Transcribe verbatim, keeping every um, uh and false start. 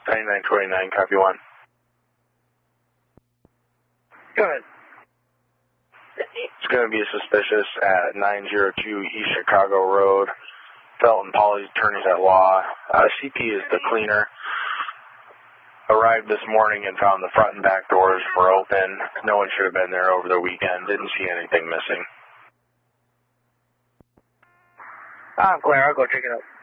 ninety-nine twenty-nine, copy one. Go ahead. It's going to be suspicious at nine oh two East Chicago Road. Felton Polly's attorneys at law. Uh, C P is the cleaner. Arrived this morning and found the front and back doors were open. No one should have been there over the weekend. Didn't see anything missing. I'm clear. I'll go check it out.